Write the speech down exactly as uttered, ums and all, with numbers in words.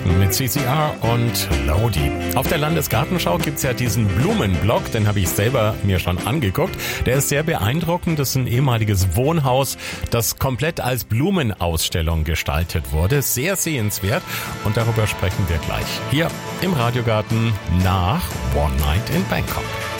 Garten mit C C R und Lodi. Auf der Landesgartenschau gibt's ja diesen Blumenblock, den habe ich selber mir schon angeguckt. Der ist sehr beeindruckend. Das ist ein ehemaliges Wohnhaus, das komplett als Blumenausstellung gestaltet wurde. Sehr sehenswert und darüber sprechen wir gleich hier im Radiogarten nach One Night in Bangkok.